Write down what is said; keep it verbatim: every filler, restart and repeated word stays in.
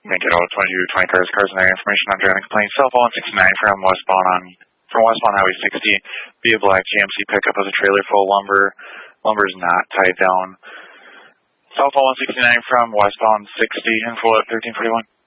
Make it all twenty-two twenty cars, cars and their information on driving complaint. Cell phone one sixty-nine from westbound on from westbound Highway sixty. Be a black G M C pickup with a trailer full of lumber. Lumber is not tied down. Cell phone one sixty-nine from westbound sixty. Info at thirteen forty-one.